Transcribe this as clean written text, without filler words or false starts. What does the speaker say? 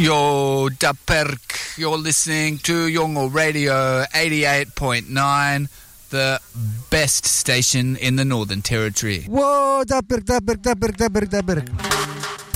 Yo, Daperk, you're listening to Yongo Radio 88.9, the best station in the Northern Territory. Whoa, Daperk.